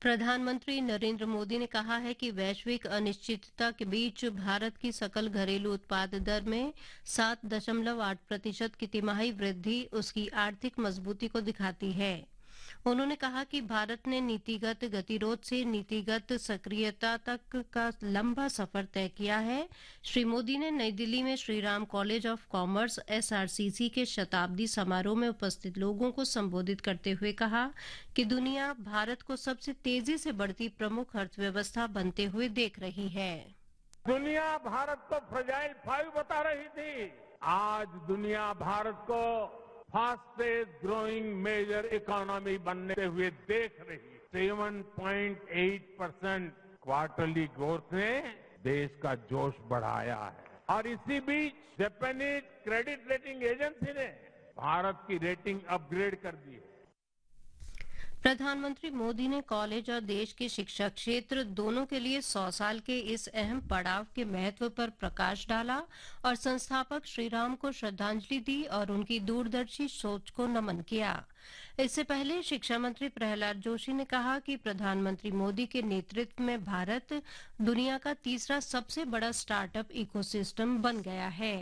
प्रधानमंत्री नरेंद्र मोदी ने कहा है कि वैश्विक अनिश्चितता के बीच भारत की सकल घरेलू उत्पाद दर में 7.8% की तिमाही वृद्धि उसकी आर्थिक मजबूती को दिखाती है। उन्होंने कहा कि भारत ने नीतिगत गतिरोध से नीतिगत सक्रियता तक का लंबा सफर तय किया है। श्री मोदी ने नई दिल्ली में Shriram college of commerce SRCC के शताब्दी समारोह में उपस्थित लोगों को संबोधित करते हुए कहा कि दुनिया भारत को सबसे तेजी से बढ़ती प्रमुख अर्थव्यवस्था बनते हुए देख रही है। दुनिया भारत को फ्रजाइल 5 बता रही थी। आज दुनिया भारत को फास्टेस्ट ग्रोइंग मेजर इकोनॉमी बनते हुए देख रही है। 7.8% क्वार्टरली ग्रोथ ने देश का जोश बढ़ाया है और इसी बीच जापानीज क्रेडिट रेटिंग एजेंसी ने भारत की रेटिंग अपग्रेड कर दी है। प्रधानमंत्री मोदी ने कॉलेज और देश के शिक्षा क्षेत्र दोनों के लिए 100 साल के इस अहम पड़ाव के महत्व पर प्रकाश डाला और संस्थापक श्रीराम को श्रद्धांजलि दी और उनकी दूरदर्शी सोच को नमन किया। इससे पहले शिक्षा मंत्री प्रहलाद जोशी ने कहा कि प्रधानमंत्री मोदी के नेतृत्व में भारत दुनिया का तीसरा सबसे बड़ा स्टार्टअप इकोसिस्टम बन गया है।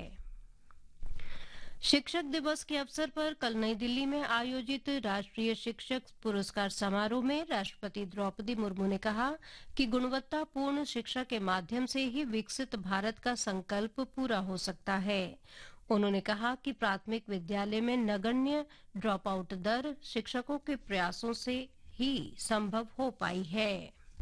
शिक्षक दिवस के अवसर पर कल नई दिल्ली में आयोजित राष्ट्रीय शिक्षक पुरस्कार समारोह में राष्ट्रपति द्रौपदी मुर्मू ने कहा कि गुणवत्तापूर्ण शिक्षा के माध्यम से ही विकसित भारत का संकल्प पूरा हो सकता है। उन्होंने कहा कि प्राथमिक विद्यालय में नगण्य ड्रॉप आउट दर शिक्षकों के प्रयासों से ही संभव हो पाई है।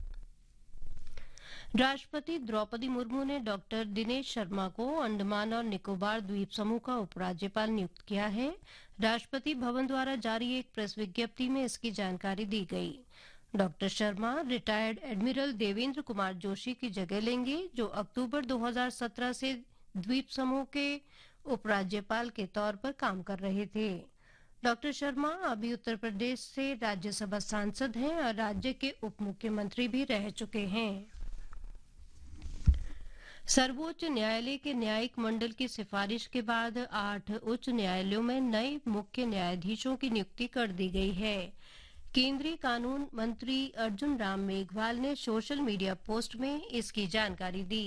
राष्ट्रपति द्रौपदी मुर्मू ने डॉक्टर दिनेश शर्मा को अंडमान और निकोबार द्वीप समूह का उपराज्यपाल नियुक्त किया है। राष्ट्रपति भवन द्वारा जारी एक प्रेस विज्ञप्ति में इसकी जानकारी दी गई। Doctor Sharma retired admiral Devendra Kumar Joshi की जगह लेंगे, जो अक्टूबर 2017 से द्वीप समूह के उपराज्यपाल के तौर पर काम कर रहे थे। डॉक्टर शर्मा अभी उत्तर प्रदेश से राज्यसभा सांसद हैं और राज्य के उप मुख्यमंत्री भी रह चुके हैं। सर्वोच्च न्यायालय के न्यायिक मंडल की सिफारिश के बाद 8 उच्च न्यायालयों में नए मुख्य न्यायाधीशों की नियुक्ति कर दी गई है। केंद्रीय कानून मंत्री अर्जुन राम मेघवाल ने सोशल मीडिया पोस्ट में इसकी जानकारी दी।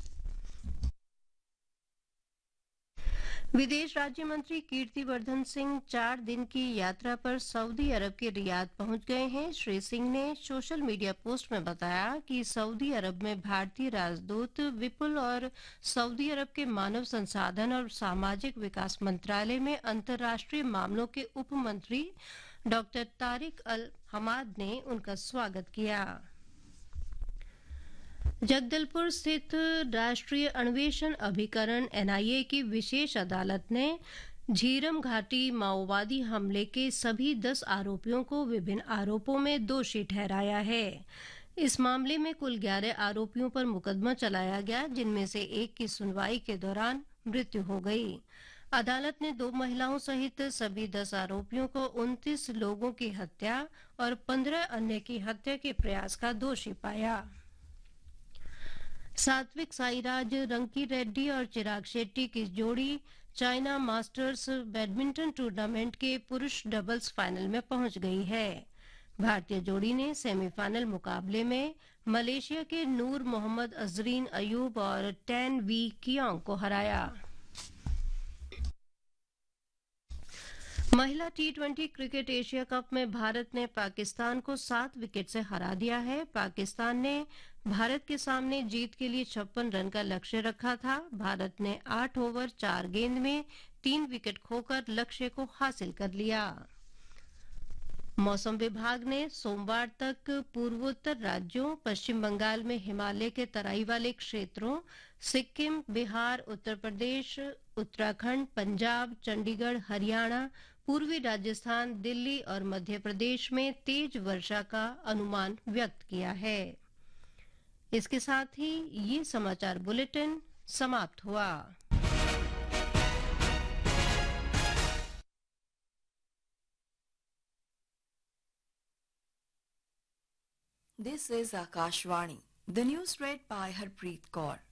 विदेश राज्य मंत्री कीर्तिवर्धन सिंह 4 दिन की यात्रा पर सऊदी अरब के रियाद पहुंच गए हैं। श्री सिंह ने सोशल मीडिया पोस्ट में बताया कि सऊदी अरब में भारतीय राजदूत विपुल और सऊदी अरब के मानव संसाधन और सामाजिक विकास मंत्रालय में अंतर्राष्ट्रीय मामलों के उप मंत्री डॉक्टर तारिक अल हमाद ने उनका स्वागत किया। जगदलपुर स्थित राष्ट्रीय अन्वेषण अभिकरण एनआईए की विशेष अदालत ने झीरम घाटी माओवादी हमले के सभी 10 आरोपियों को विभिन्न आरोपों में दोषी ठहराया है। इस मामले में कुल 11 आरोपियों पर मुकदमा चलाया गया, जिनमें से एक की सुनवाई के दौरान मृत्यु हो गई। अदालत ने 2 महिलाओं सहित सभी 10 आरोपियों को 29 लोगों की हत्या और 15 अन्य की हत्या के प्रयास का दोषी पाया। सात्विक साईराज रंकी रेड्डी और चिराग शेट्टी की जोड़ी चाइना मास्टर्स बैडमिंटन टूर्नामेंट के पुरुष डबल्स फाइनल में पहुंच गई है। भारतीय जोड़ी ने सेमीफाइनल मुकाबले में मलेशिया के नूर मोहम्मद अजरीन अयूब और टैन वी कियांग को हराया। महिला टी20 क्रिकेट एशिया कप में भारत ने पाकिस्तान को 7 विकेट से हरा दिया है। पाकिस्तान ने भारत के सामने जीत के लिए 56 रन का लक्ष्य रखा था। भारत ने 8 ओवर 4 गेंद में 3 विकेट खोकर लक्ष्य को हासिल कर लिया। मौसम विभाग ने सोमवार तक पूर्वोत्तर राज्यों, पश्चिम बंगाल में हिमालय के तराई वाले क्षेत्रों, सिक्किम, बिहार, उत्तर प्रदेश, उत्तराखंड, पंजाब, चंडीगढ़, हरियाणा, पूर्वी राजस्थान, दिल्ली और मध्य प्रदेश में तेज वर्षा का अनुमान व्यक्त किया है। इसके साथ ही ये समाचार बुलेटिन समाप्त हुआ। This is Akashvani. The news read by Harpreet Kaur.